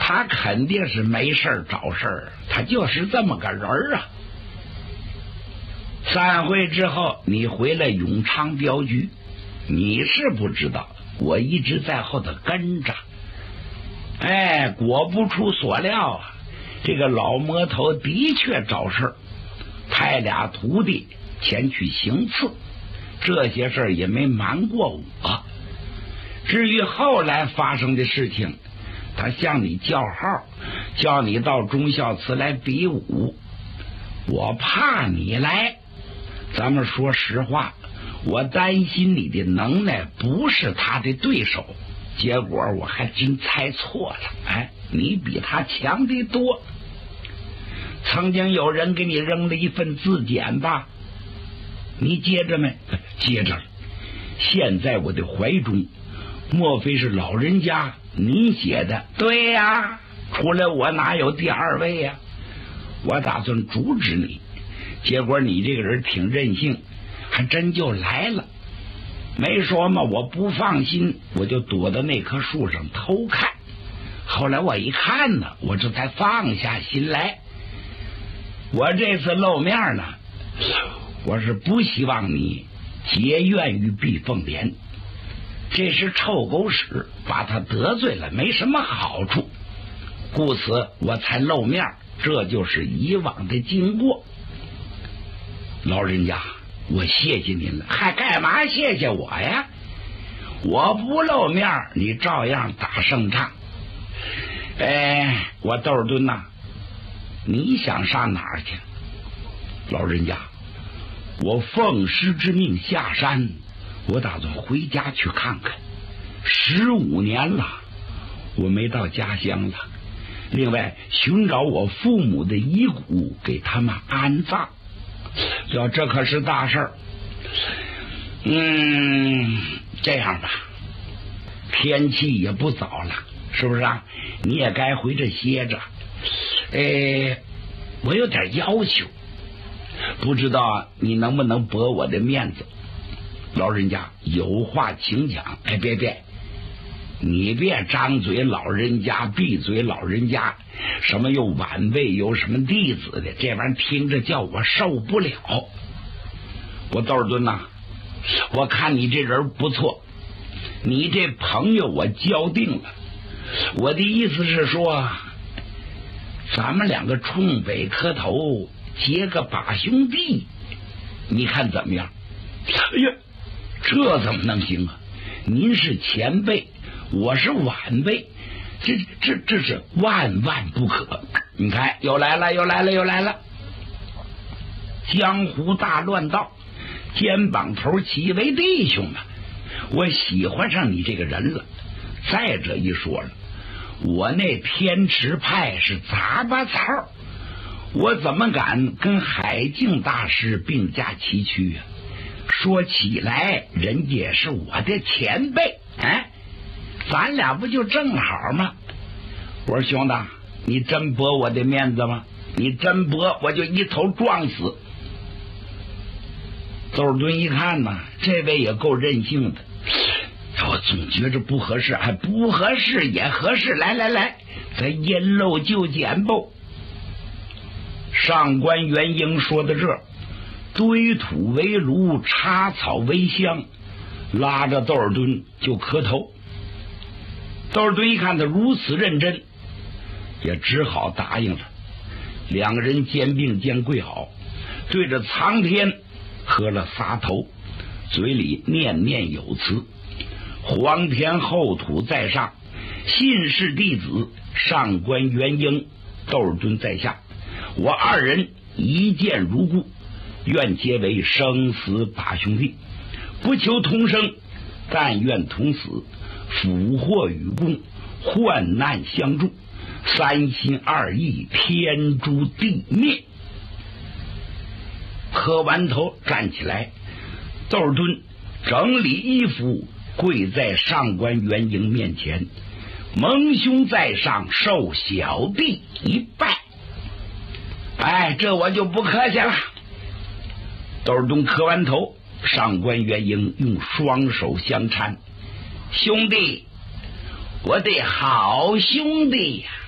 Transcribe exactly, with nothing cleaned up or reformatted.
他肯定是没事找事儿，他就是这么个人儿啊。散会之后，你回了永昌镖局，你是不知道，我一直在后头跟着。哎，果不出所料啊，这个老魔头的确找事儿，派俩徒弟前去行刺，这些事儿也没瞒过我。至于后来发生的事情，他向你叫号，叫你到忠孝祠来比武，我怕你来。咱们说实话，我担心你的能耐不是他的对手，结果我还真猜错了。哎，你比他强得多。曾经有人给你扔了一份字典吧？你接着没？接着了。现在我的怀中，莫非是老人家你写的？对呀，除了我哪有第二位呀？我打算阻止你，结果你这个人挺任性，还真就来了。没说嘛，我不放心，我就躲到那棵树上偷看。后来我一看呢，我这才放下心来。我这次露面呢，我是不希望你结怨于毕凤莲，这是臭狗屎，把他得罪了没什么好处，故此我才露面，这就是以往的经过。老人家，我谢谢您了。还干嘛谢谢我呀？我不露面，你照样打胜仗。哎，我窦尔敦呐，你想上哪儿去？老人家，我奉师之命下山，我打算回家去看看。十五年了，我没到家乡了。另外，寻找我父母的遗骨，给他们安葬。要这可是大事儿。嗯，这样吧，天气也不早了，是不是啊？你也该回这歇着。哎，我有点要求，不知道你能不能驳我的面子。老人家有话请讲。哎，别别，你别张嘴老人家，闭嘴老人家，什么有晚辈有什么弟子的，这玩意儿听着叫我受不了。我窦尔敦呐，我看你这人不错，你这朋友我交定了。我的意思是说，咱们两个冲北磕头结个把兄弟，你看怎么样？哎呀，这怎么能行啊？您是前辈，我是晚辈，这这这是万万不可。你看，又来了又来了又来了。江湖大乱道，肩膀头齐为弟兄啊！我喜欢上你这个人了。再者一说了，我那天池派是杂巴草，我怎么敢跟海静大师并驾齐驱啊？说起来，人家是我的前辈，哎，咱俩不就正好吗？我说兄弟，你真驳我的面子吗？你真驳，我就一头撞死。窦尔敦一看呢，这位也够任性的，我总觉着不合适，还不合适也合适。来来来，咱因陋就简吧。上官元英说到这儿，堆土为炉，插草为香，拉着窦尔敦就磕头。窦尔敦一看他如此认真，也只好答应了。两个人肩并肩跪好，对着苍天磕了仨头，嘴里念念有词：皇天厚土在上，信氏弟子上官元英、窦尔敦在下，我二人一见如故，愿结为生死把兄弟，不求同生，但愿同死，福祸与共，患难相助，三心二意，天诛地灭。磕完头站起来，窦尔敦整理衣服，跪在上官元英面前，蒙兄在上，受小弟一拜。哎，这我就不客气了。窦尔敦磕完头，上官元英用双手相搀：兄弟，我的好兄弟呀！